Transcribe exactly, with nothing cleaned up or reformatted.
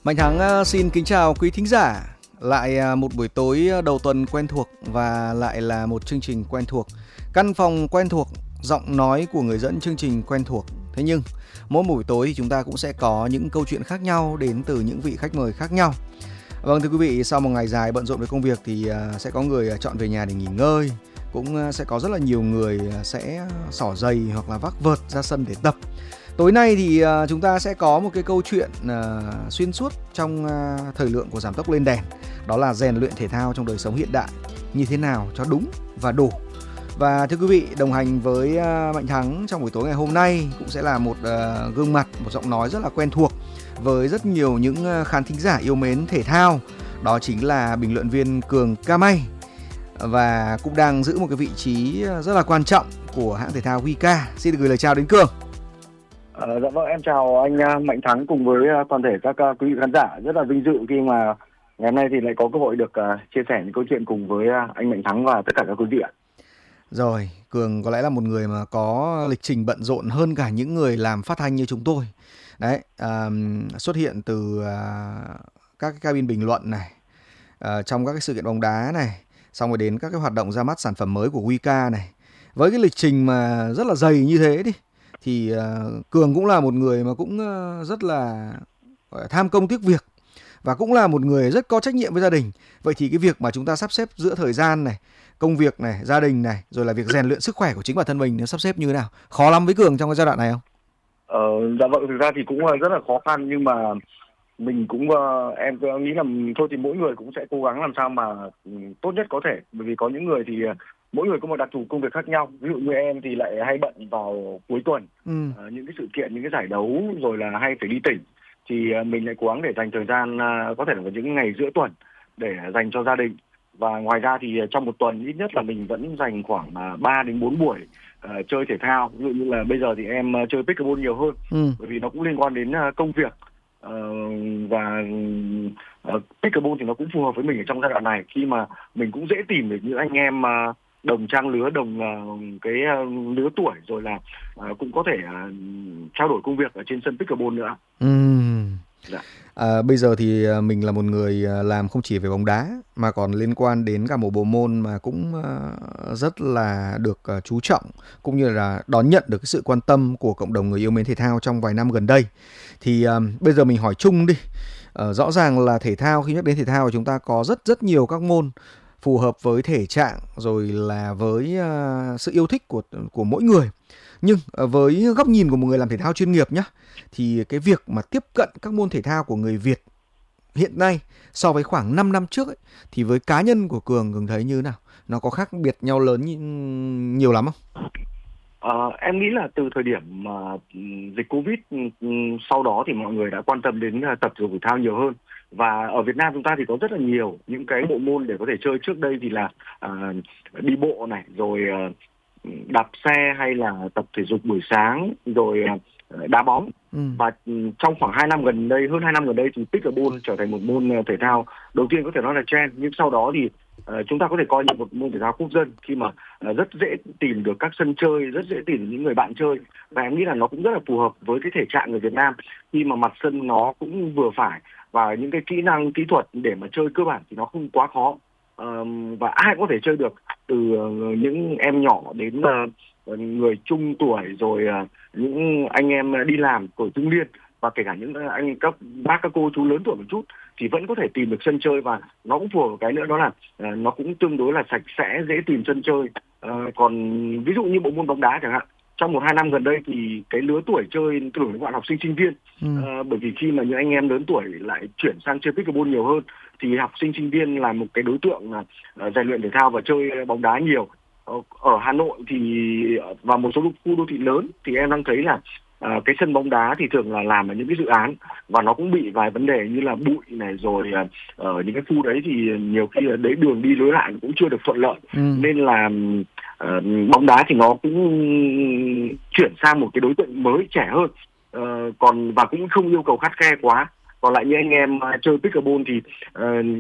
Mạnh Thắng ờ, xin kính chào quý thính giả. Lại ờ, một buổi tối đầu tuần quen thuộc và lại là một chương trình quen thuộc. Căn phòng quen thuộc, giọng nói của người dẫn chương trình quen thuộc. Thế nhưng mỗi buổi tối thì chúng ta cũng sẽ có những câu chuyện khác nhau đến từ những vị khách mời khác nhau. Vâng thưa quý vị, sau một ngày dài bận rộn với công việc thì ờ, sẽ có người chọn về nhà để nghỉ ngơi. Cũng ờ, sẽ có rất là nhiều người sẽ xỏ giày hoặc là vác vợt ra sân để tập. Tối nay thì uh, chúng ta sẽ có một cái câu chuyện uh, xuyên suốt trong uh, thời lượng của Giảm tốc lên đèn. Đó là rèn luyện thể thao trong đời sống hiện đại như thế nào cho đúng và đủ. Và thưa quý vị, đồng hành với uh, Mạnh Thắng trong buổi tối ngày hôm nay cũng sẽ là một uh, gương mặt, một giọng nói rất là quen thuộc với rất nhiều những uh, khán thính giả yêu mến thể thao. Đó chính là bình luận viên Cường Kamay, và cũng đang giữ một cái vị trí rất là quan trọng của hãng thể thao Wika. Xin được gửi lời chào đến Cường. À, dạ vâng, em chào anh Mạnh Thắng cùng với toàn thể các uh, quý vị khán giả. Rất là vinh dự khi mà ngày hôm nay thì lại có cơ hội được uh, chia sẻ những câu chuyện cùng với uh, anh Mạnh Thắng và tất cả các quý vị ạ. Rồi, Cường có lẽ là một người mà có lịch trình bận rộn hơn cả những người làm phát thanh như chúng tôi. Đấy, uh, xuất hiện từ uh, các cái cabin bình luận này, uh, trong các cái sự kiện bóng đá này, xong rồi đến các cái hoạt động ra mắt sản phẩm mới của Wika này. Với cái lịch trình mà rất là dày như thế đi, thì uh, Cường cũng là một người mà cũng uh, rất là uh, tham công tiếc việc, và cũng là một người rất có trách nhiệm với gia đình. Vậy thì cái việc mà chúng ta sắp xếp giữa thời gian này, công việc này, gia đình này, rồi là việc rèn luyện sức khỏe của chính bản thân mình, nó sắp xếp như thế nào? Khó lắm với Cường trong cái giai đoạn này không? Ờ, dạ vâng, thực ra thì cũng rất là khó khăn, nhưng mà mình cũng uh, em nghĩ là thôi thì mỗi người cũng sẽ cố gắng làm sao mà um, tốt nhất có thể. Bởi vì có những người thì uh, mỗi người có một đặc thù công việc khác nhau. Ví dụ như em thì lại hay bận vào cuối tuần, ừ. uh, những cái sự kiện, những cái giải đấu, rồi là hay phải đi tỉnh, thì uh, mình lại cố gắng để dành thời gian uh, có thể là vào những ngày giữa tuần để dành cho gia đình. Và ngoài ra thì uh, trong một tuần ít nhất là mình vẫn dành khoảng uh, ba đến bốn buổi uh, chơi thể thao. Ví dụ như là bây giờ thì em uh, chơi pickleball nhiều hơn, ừ. bởi vì nó cũng liên quan đến uh, công việc. Uh, và uh, pickleball thì nó cũng phù hợp với mình ở trong giai đoạn này, khi mà mình cũng dễ tìm được những anh em uh, đồng trang lứa, đồng uh, cái uh, lứa tuổi, rồi là uh, cũng có thể uh, trao đổi công việc ở trên sân pickleball nữa. Ừ. Dạ. À, bây giờ thì mình là một người làm không chỉ về bóng đá mà còn liên quan đến cả một bộ môn mà cũng uh, rất là được uh, chú trọng, cũng như là đón nhận được cái sự quan tâm của cộng đồng người yêu mến thể thao trong vài năm gần đây. Thì uh, bây giờ mình hỏi chung đi. Uh, rõ ràng là thể thao, khi nhắc đến thể thao chúng ta có rất rất nhiều các môn phù hợp với thể trạng, rồi là với uh, sự yêu thích của của mỗi người. Nhưng uh, với góc nhìn của một người làm thể thao chuyên nghiệp nhá, thì cái việc mà tiếp cận các môn thể thao của người Việt hiện nay so với khoảng năm năm trước ấy, thì với cá nhân của Cường, Cường thấy như thế nào? Nó có khác biệt nhau lớn nhiều lắm không? À, em nghĩ là từ thời điểm mà dịch Covid sau đó thì mọi người đã quan tâm đến tập thể dục thể thao nhiều hơn. Và ở Việt Nam chúng ta thì có rất là nhiều những cái bộ môn để có thể chơi. Trước đây thì là à, đi bộ này, rồi à, đạp xe, hay là tập thể dục buổi sáng, rồi à, đá bóng. Ừ. Và trong khoảng hai năm gần đây, hơn hai năm gần đây thì pickleball trở thành một môn thể thao đầu tiên có thể nói là trend. Nhưng sau đó thì uh, chúng ta có thể coi như một môn thể thao quốc dân, khi mà uh, rất dễ tìm được các sân chơi, rất dễ tìm được những người bạn chơi. Và em nghĩ là nó cũng rất là phù hợp với cái thể trạng người Việt Nam, khi mà mặt sân nó cũng vừa phải, và những cái kỹ năng, kỹ thuật để mà chơi cơ bản thì nó không quá khó. Uh, và ai cũng có thể chơi được, từ uh, những em nhỏ đến uh, người trung tuổi, rồi uh, những anh em đi làm tuổi trung niên, và kể cả những anh các bác các cô chú lớn tuổi một chút thì vẫn có thể tìm được sân chơi. Và nó cũng phù hợp cái nữa, đó là uh, nó cũng tương đối là sạch sẽ, dễ tìm sân chơi. Uh, còn ví dụ như bộ môn bóng đá chẳng hạn, trong một hai năm gần đây thì cái lứa tuổi chơi tưởng đến bạn học sinh sinh viên, ừ. uh, bởi vì khi mà những anh em lớn tuổi lại chuyển sang chơi pickleball nhiều hơn, thì học sinh sinh viên là một cái đối tượng uh, rèn luyện thể thao và chơi bóng đá nhiều. Uh, ở Hà Nội thì và một số khu đô thị lớn thì em đang thấy là uh, cái sân bóng đá thì thường là làm ở những cái dự án, và nó cũng bị vài vấn đề như là bụi này, rồi uh, ở những cái khu đấy thì nhiều khi là đấy đường đi lối lại cũng chưa được thuận lợi, ừ. nên là uh, bóng đá thì nó cũng chuyển sang một cái đối tượng mới, trẻ hơn, uh, còn và cũng không yêu cầu khắt khe quá. Còn lại như anh em uh, chơi pickleball thì uh,